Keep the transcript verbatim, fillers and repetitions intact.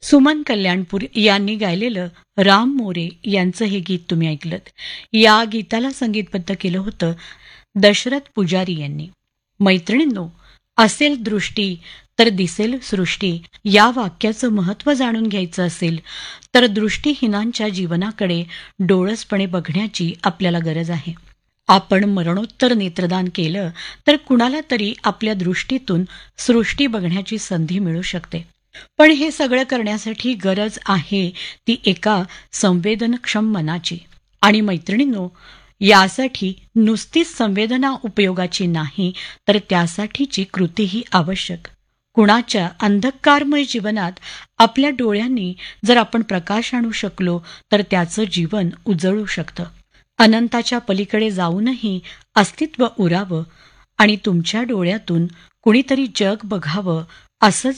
सुमन कल्याणपूर यांनी गायलेलं राम मोरे यांचं हे गीत तुम्ही ऐकलत. या गीताला संगीतबद्ध केलं होतं दशरथ पुजारी यांनी. मैत्रिणींनो, असेल दृष्टी तर दिसेल सृष्टी या वाक्याचं महत्त्व जाणून घ्यायचं असेल तर दृष्टीहीनांच्या जीवनाकडे डोळसपणे बघण्याची आपल्याला गरज आहे. आपण मरणोत्तर नेत्रदान केलं तर कुणाला तरी आपल्या दृष्टीतून सृष्टी बघण्याची संधी मिळू शकते. पण हे सगळं करण्यासाठी गरज आहे ती एका संवेदनक्षम मनाची. आणि मैत्रिणींनो, यासाठी नुसतीच संवेदना उपयोगाची नाही तर त्यासाठीची कृतीही आवश्यक. कुणाच्या अंधकारमय जीवनात आपल्या डोळ्यांनी जर आपण प्रकाश आणू शकलो तर त्याचं जीवन उजळू शकतं. अनंताच्या पलीकडे जाऊनही अस्तित्व उरावं आणि तुमच्या डोळ्यातून कुणीतरी जग बघावं असंच